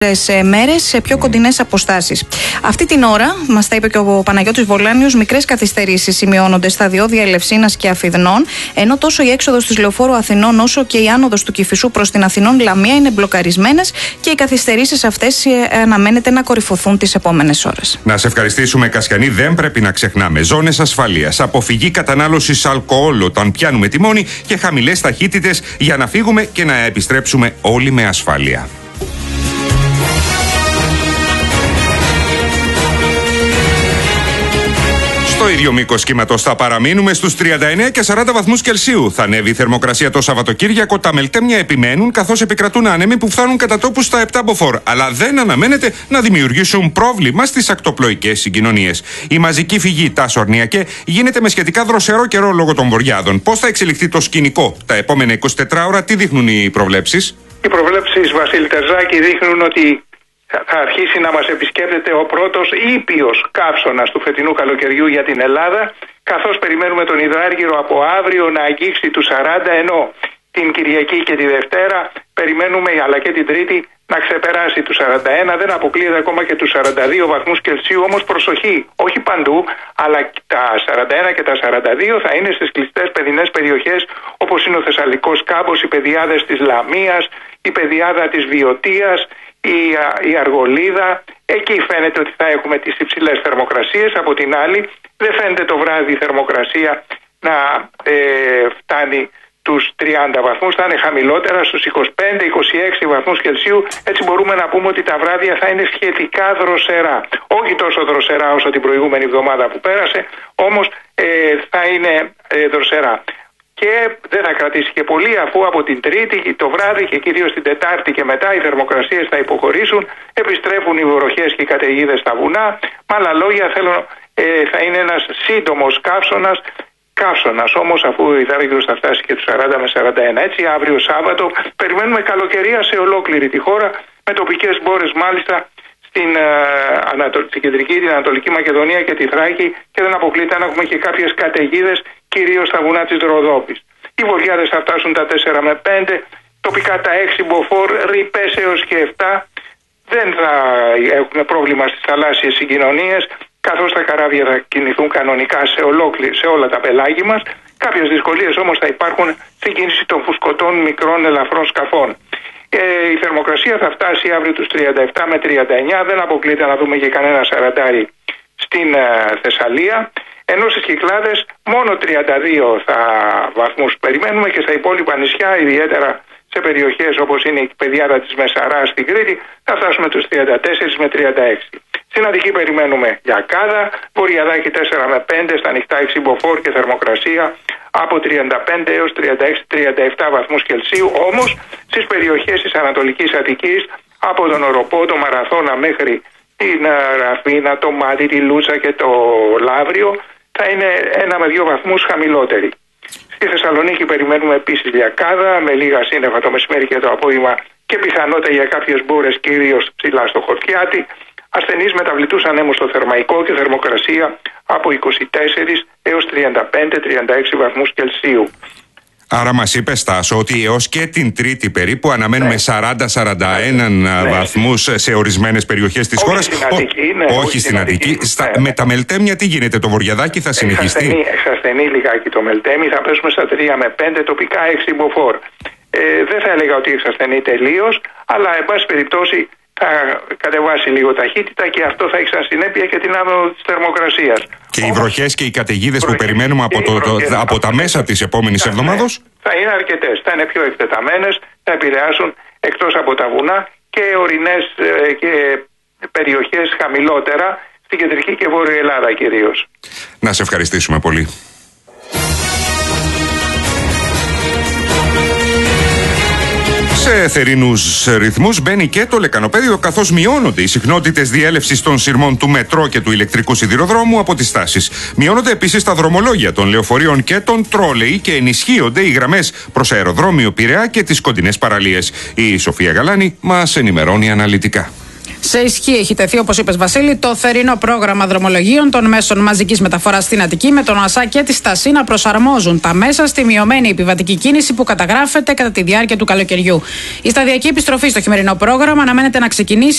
μέρες σε πιο κοντινές αποστάσεις. Αυτή την ώρα, μας τα είπε και ο Παναγιώτης Βολάνιος, μικρές καθυστερήσεις σημειώνονται στα διόδια Ελευσίνας και Αφιδνών, ενώ τόσο η έξοδος της Λεωφόρου Αθηνών όσο και η άνοδος του Κηφισού προς την Αθηνών Λαμία είναι μπλοκαρισμένες και οι καθυστερήσεις αυτές αναμένεται να κορυφωθούν τις επόμενες ώρες. Να σε ευχαριστήσουμε, Κασιανή. Δεν πρέπει να ξεχνάμε ζώνες ασφαλείας, αποφυγή κατανάλωσης αλκοόλ όταν πιάνουμε τιμόνι και χαμηλές ταχύτητες για να φύγουμε και να επιστρέψουμε όλοι με ασφάλεια. Στο ίδιο μήκος κύματος θα παραμείνουμε στους 39 και 40 βαθμούς Κελσίου. Θα ανέβει η θερμοκρασία το Σαββατοκύριακο. Τα μελτέμια επιμένουν καθώς επικρατούν άνεμοι που φτάνουν κατά τόπους στα 7 μποφόρ. Αλλά δεν αναμένεται να δημιουργήσουν πρόβλημα στις ακτοπλοϊκές συγκοινωνίες. Η μαζική φυγή Τάσο-Αρνιακέ γίνεται με σχετικά δροσερό καιρό λόγω των βορειάδων. Πώς θα εξελιχθεί το σκηνικό τα επόμενα 24 ώρα, τι δείχνουν οι προβλέψεις? Οι προβλέψεις, Βασίλη Τερζάκη, δείχνουν ότι θα αρχίσει να μας επισκέπτεται ο πρώτος ήπιος καύσωνας του φετινού καλοκαιριού για την Ελλάδα, καθώς περιμένουμε τον υδράργυρο από αύριο να αγγίξει τους 40, ενώ την Κυριακή και τη Δευτέρα περιμένουμε, αλλά και την Τρίτη, να ξεπεράσει τους 41, δεν αποκλείεται ακόμα και τους 42 βαθμούς Κελσίου, όμως προσοχή, όχι παντού, αλλά τα 41 και τα 42 θα είναι στις κλειστές παιδινές περιοχές όπως είναι ο Θεσσαλικός Κάμπος, οι πεδιάδες της Λαμίας, η πεδιάδα της Βιωτίας, η Αργολίδα. Εκεί φαίνεται ότι θα έχουμε τις υψηλές θερμοκρασίες. Από την άλλη δεν φαίνεται το βράδυ η θερμοκρασία να φτάνει τους 30 βαθμούς, θα είναι χαμηλότερα στους 25-26 βαθμούς Κελσίου. Έτσι μπορούμε να πούμε ότι τα βράδια θα είναι σχετικά δροσερά. Όχι τόσο δροσερά όσο την προηγούμενη εβδομάδα που πέρασε, όμως θα είναι δροσερά. Και δεν θα κρατήσει και πολύ, αφού από την Τρίτη το βράδυ και κυρίως την Τετάρτη και μετά οι θερμοκρασίες θα υποχωρήσουν, επιστρέφουν οι βροχές και οι καταιγίδες στα βουνά. Με άλλα λόγια, θα είναι ένας σύντομος καύσωνας όμως, αφού η υδράργυρος θα φτάσει και τους 40 με 41. Έτσι, αύριο Σάββατο περιμένουμε καλοκαιρία σε ολόκληρη τη χώρα, με τοπικές μπόρες μάλιστα στην κεντρική, την Ανατολική Μακεδονία και τη Θράκη, και δεν αποκλείται να έχουμε και κάποιες καταιγίδες, κυρίως στα βουνά της Ροδόπης. Οι βορειάδες θα φτάσουν τα 4 με 5, τοπικά τα 6 μποφόρ, ρηπές έως και 7. Δεν θα έχουμε πρόβλημα στις θαλάσσιες συγκοινωνίες, καθώς τα καράβια θα κινηθούν κανονικά σε όλα τα πελάγη μας. Κάποιες δυσκολίες όμως θα υπάρχουν στην κίνηση των φουσκωτών μικρών ελαφρών σκαφών. Η θερμοκρασία θα φτάσει αύριο τους 37 με 39, δεν αποκλείται να δούμε και κανένα 40 στην Θεσσαλία, ενώ στις Κυκλάδες μόνο 32 βαθμούς περιμένουμε, και στα υπόλοιπα νησιά, ιδιαίτερα σε περιοχές όπως είναι η πεδιάδα της Μεσαράς στην Κρήτη, θα φτάσουμε τους 34 με 36. Στην Αττική περιμένουμε Λιακάδα, Βορειαδάκι 4 με 5, στα ανοιχτά 6 μποφόρ και θερμοκρασία από 35 έως 36-37 βαθμούς Κελσίου. Όμως στις περιοχές της Ανατολικής Αττικής, από τον Οροπό, το Μαραθώνα μέχρι την Ραφίνα, το Μάτι, τη Λούτσα και το Λαύριο, θα είναι 1 με 2 βαθμούς χαμηλότεροι. Στη Θεσσαλονίκη περιμένουμε επίσης Λιακάδα, με λίγα σύννεφα το μεσημέρι και το απόγευμα και πιθανότητα για κάποιες μπόρες, κυρίως ψηλά στο Χορτιάτι. Ασθενείς μεταβλητούς ανέμους στο Θερμαϊκό και θερμοκρασία από 24 έως 35-36 βαθμούς Κελσίου. Άρα μας είπε, Στάσο, ότι έως και την Τρίτη περίπου αναμένουμε 40-41 βαθμούς σε ορισμένες περιοχές της χώρας. Όχι στην Αττική. Με τα μελτέμια τι γίνεται, το Βορειαδάκι θα συνεχιστεί? Εξασθενεί λιγάκι το μελτέμι, θα πέσουμε στα 3 με 5, τοπικά 6 μποφόρ. Δεν θα έλεγα ότι εξασθενεί τελείως, αλλά εν πάση περιπτώσει θα κατεβάσει λίγο ταχύτητα και αυτό θα έχει σαν συνέπεια και την άνοδο της θερμοκρασίας. Και οι βροχές και οι καταιγίδες που περιμένουμε από τα μέσα της επόμενης εβδομάδος θα είναι αρκετές, θα είναι πιο εκτεταμένες, θα επηρεάσουν εκτός από τα βουνά και ορεινές και περιοχές χαμηλότερα στην κεντρική και βόρεια Ελλάδα κυρίως. Να σε ευχαριστήσουμε πολύ. Σε θερινούς ρυθμούς μπαίνει και το λεκανοπέδιο, καθώς μειώνονται οι συχνότητες διέλευσης των σειρμών του μετρό και του ηλεκτρικού σιδηροδρόμου από τις στάσεις. Μειώνονται επίσης τα δρομολόγια των λεωφορείων και των τρόλεϊ και ενισχύονται οι γραμμές προς αεροδρόμιο Πειραιά και τις κοντινές παραλίες. Η Σοφία Γαλάνη μας ενημερώνει αναλυτικά. Σε ισχύ έχει τεθεί, όπως είπες Βασίλη, το θερινό πρόγραμμα δρομολογίων των μέσων μαζικής μεταφοράς στην Αττική, με τον ΟΑΣΑ και τη Στασή να προσαρμόζουν τα μέσα στη μειωμένη επιβατική κίνηση που καταγράφεται κατά τη διάρκεια του καλοκαιριού. Η σταδιακή επιστροφή στο χειμερινό πρόγραμμα αναμένεται να ξεκινήσει